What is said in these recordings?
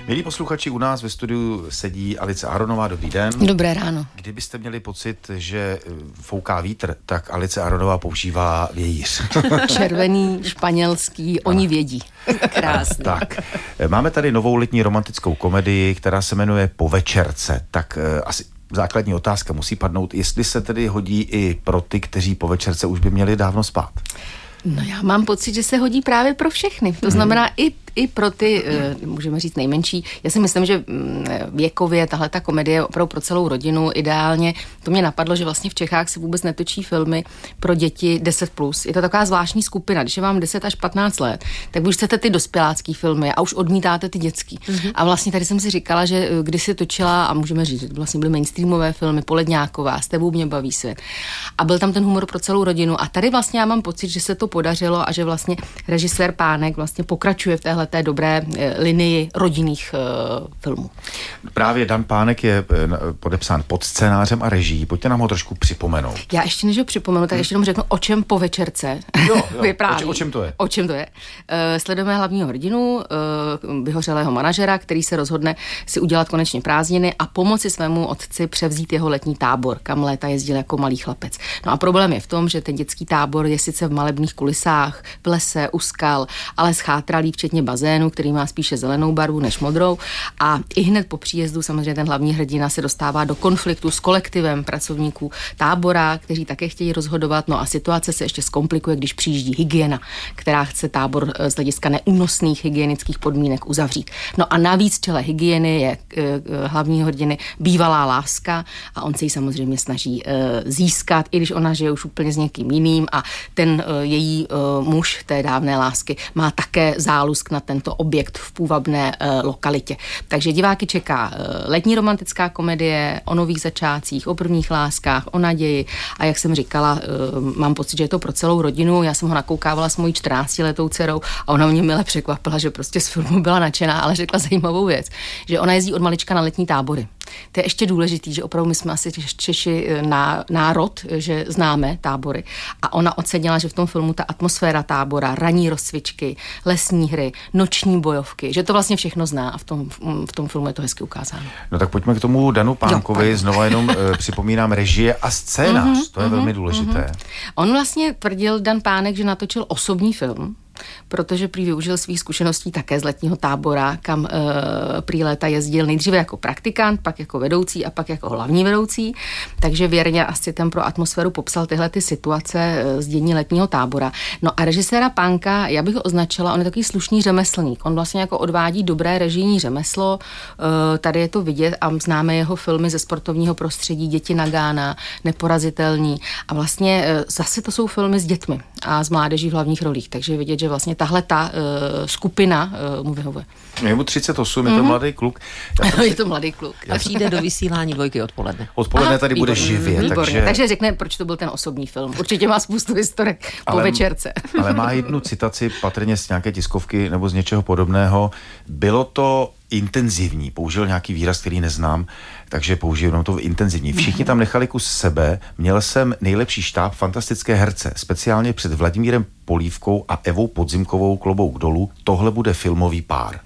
Milí posluchači, u nás ve studiu sedí Alice Aronová. Dobrý den. Dobré ráno. Kdybyste měli pocit, že fouká vítr, tak Alice Aronová používá vějíř. Červený, španělský, oni vědí. Krásný. Tak, máme tady novou letní romantickou komedii, která se jmenuje Po večerce. Tak asi základní otázka musí padnout, jestli se tedy hodí i pro ty, kteří po večerce už by měli dávno spát. No já mám pocit, že se hodí právě pro všechny. To znamená i pro ty, můžeme říct, nejmenší. Já si myslím, že věkově tahleta komedie je opravdu pro celou rodinu ideálně. To mě napadlo, že vlastně v Čechách se vůbec netočí filmy pro děti 10+. Je to taková zvláštní skupina. Když je vám 10 až 15 let, tak už chcete ty dospělácký filmy a už odmítáte ty dětský. A vlastně tady jsem si říkala, že když si točila, a můžeme říct, že to vlastně byly mainstreamové filmy, Poledňáková, S tebou mě baví svět. A byl tam ten humor pro celou rodinu. A tady vlastně já mám pocit, že se to podařilo a že vlastně režisér Pánek vlastně pokračuje v té dobré linii rodinných filmů. Právě Dan Pánek je podepsán pod scénářem a režií. Pojďte nám ho trošku připomenout. Já ještě než ho připomenu, tak ještě jenom řeknu, o čem Po večerce vypráví. O čem to je? O čem to je? Sledujeme hlavního hrdinu, vyhořelého manažera, který se rozhodne si udělat konečně prázdniny a pomoci svému otci převzít jeho letní tábor, kam léta jezdil jako malý chlapec. No a problém je v tom, že ten dětský tábor je sice v malebných kulisách, v lese, u skal, ale schátralý, včetně bazénu, který má spíše zelenou barvu než modrou. A i hned po příjezdu samozřejmě ten hlavní hrdina se dostává do konfliktu s kolektivem pracovníků tábora, kteří také chtějí rozhodovat. No a situace se ještě zkomplikuje, když přijíždí hygiena, která chce tábor z hlediska neúnosných hygienických podmínek uzavřít. No a navíc v čele hygieny je hlavního hrdiny bývalá láska a on se ji samozřejmě snaží získat, i když ona žije už úplně s někým jiným a ten její muž té dávné lásky má také zálusk na tento objekt v půvabné lokalitě. Takže diváky čeká letní romantická komedie o nových začátcích, o prvních láskách, o naději a jak jsem říkala, mám pocit, že je to pro celou rodinu. Já jsem ho nakoukávala s mojí 14letou dcerou a ona mě mile překvapila, že prostě z filmu byla nadšená, ale řekla zajímavou věc, že ona jezdí od malička na letní tábory. To je ještě důležitý, že opravdu my jsme asi Češi národ, že známe tábory. A ona ocenila, že v tom filmu ta atmosféra tábora, ranní rozcvičky, lesní hry, noční bojovky, že to vlastně všechno zná a v tom filmu je to hezky ukázáno. No tak pojďme k tomu Danu Pánkovi. Znova jenom připomínám režie a scénář. To je velmi důležité. On vlastně tvrdil, Dan Pánek, že natočil osobní film, protože prý využil svých zkušeností také z letního tábora, kam prý léta jezdil nejdříve jako praktikant, pak jako vedoucí a pak jako hlavní vedoucí, takže věrně asi tam pro atmosféru popsal tyhle ty situace z dění letního tábora. No a režiséra Pánka, já bych ho označila, on je takový slušný řemeslník, on vlastně jako odvádí dobré režijní řemeslo, tady je to vidět a známe jeho filmy ze sportovního prostředí, Děti Nagána, Neporazitelní a vlastně zase to jsou filmy s dětmi a s mládeží v hlavních rolích, takže vidět, že vlastně tahle ta skupina mu vyhovuje. Je mu 38, je to mladý kluk. Je to mladý kluk. A přijde do vysílání Dvojky odpoledne. Odpoledne tady bude živě. Takže řekne, proč to byl ten osobní film. Určitě má spoustu historek po večerce. Ale má jednu citaci patrně z nějaké tiskovky nebo z něčeho podobného. Bylo to intenzivní. Použil nějaký výraz, který neznám, takže použiju to intenzivní. Všichni tam nechali kus sebe. Měl jsem nejlepší štáb, fantastické herce, speciálně před Vladimírem Polívkou a Evou Podzimkovou, klobouk dolů. Tohle bude filmový pár.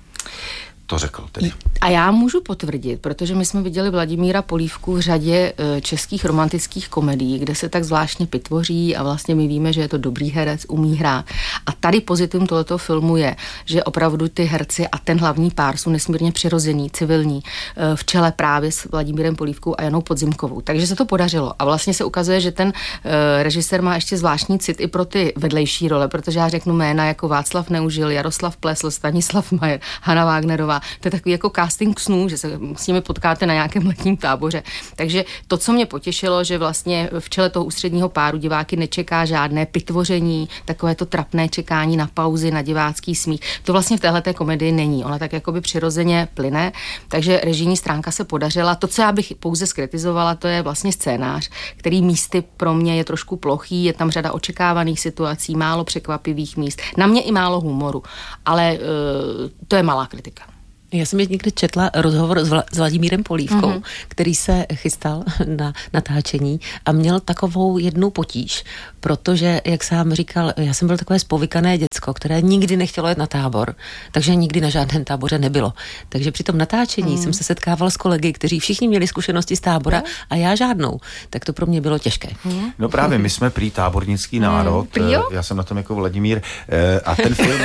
To řekl tedy. A já můžu potvrdit, protože my jsme viděli Vladimíra Polívku v řadě českých romantických komedií, kde se tak zvláštně pitvoří a vlastně my víme, že je to dobrý herec, umí hrát. A tady pozitivum tohoto filmu je, že opravdu ty herci a ten hlavní pár jsou nesmírně přirozený, civilní, v čele právě s Vladimírem Polívkou a Janou Podzimkovou. Takže se to podařilo. A vlastně se ukazuje, že ten režisér má ještě zvláštní cit i pro ty vedlejší role, protože já řeknu jména jako Václav Neužil, Jaroslav Plesl, Stanislav Majer, Hana Wagnerová. To je takový jako casting snů, že se s nimi potkáte na nějakém letním táboře. Takže to, co mě potěšilo, že vlastně v čele toho ústředního páru diváky nečeká žádné pitvoření, takové to trapné čekání na pauzy, na divácký smích. To vlastně v téhleté komedii není. Ona tak jakoby přirozeně plyne, takže režijní stránka se podařila. To, co já bych pouze skritizovala, to je vlastně scénář, který místy pro mě je trošku plochý, je tam řada očekávaných situací, málo překvapivých míst, na mě i málo humoru, ale to je malá kritika. Já jsem někdy četla rozhovor s Vladimírem Polívkou, který se chystal na natáčení a měl takovou jednu potíž, protože, jak sám říkal, já jsem byl takové spovykané děcko, které nikdy nechtělo jet na tábor, takže nikdy na žádném táboře nebylo. Takže při tom natáčení jsem se setkával s kolegy, kteří všichni měli zkušenosti z tábora a já žádnou. Tak to pro mě bylo těžké. No právě, my jsme prý tábornický národ. Já jsem na tom jako Vladimír a ten film...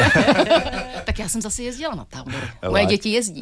Tak já jsem zase jezdila na tábory. Moje děti jezdí.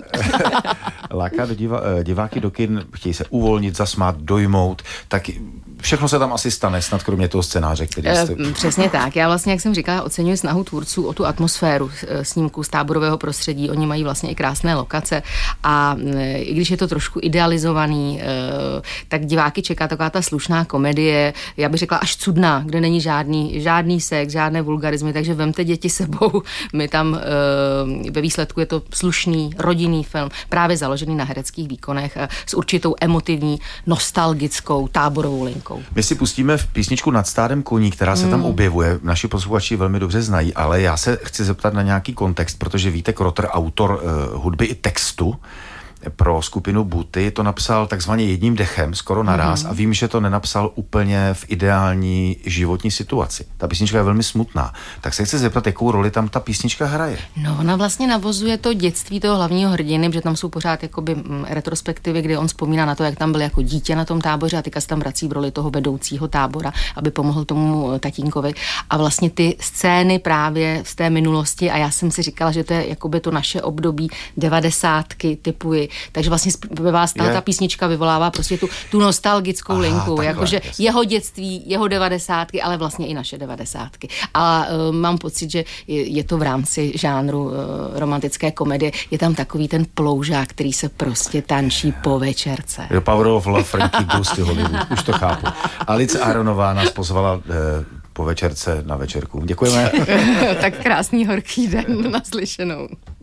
Láká diváky do kin, chtějí se uvolnit, zasmát, dojmout, tak všechno se tam asi stane, snad kromě toho scénáře, který jste... Přesně tak. Já vlastně, jak jsem říkala, oceňuji snahu tvůrců o tu atmosféru snímků z táborového prostředí. Oni mají vlastně i krásné lokace a i když je to trošku idealizovaný, tak diváky čeká taková ta slušná komedie, já bych řekla až cudná, kde není žádný sex, žádné vulgarizmy, takže vemte děti sebou. My tam ve výsledku je to slušný, rodinný film, právě založený na hereckých výkonech s určitou emotivní, nostalgickou táborovou linkou. My si pustíme v písničku Nad stádem koní, která se tam objevuje. Naši posluchači velmi dobře znají, ale já se chci zeptat na nějaký kontext, protože Vítek Rotter, autor hudby i textu pro skupinu Buty, to napsal takzvaně jedním dechem, skoro naráz a vím, že to nenapsal úplně v ideální životní situaci. Ta písnička je velmi smutná. Tak se chci zeptat, jakou roli tam ta písnička hraje. No, ona vlastně navozuje to dětství toho hlavního hrdiny, protože tam jsou pořád jakoby retrospektivy, kdy on vzpomíná na to, jak tam byl jako dítě na tom táboře a teďka se tam vrací v roli toho vedoucího tábora, aby pomohl tomu tatínkovi. A vlastně ty scény právě z té minulosti a já jsem si říkala, že to je jakoby to naše období 90ky typuji. Takže vlastně ve vás ta písnička vyvolává prostě tu nostalgickou linku, jakože jeho dětství, jeho 90ky, ale vlastně i naše 90ky. A mám pocit, že je to v rámci žánru romantické komedie, je tam takový ten ploužák, který se prostě tančí po večerce. Jo, Power of Love, Frankie Goes to Hollywood, už to chápu. Alice Aronová nás pozvala po večerce na večerku. Děkujeme. Tak krásný horký den, naslyšenou.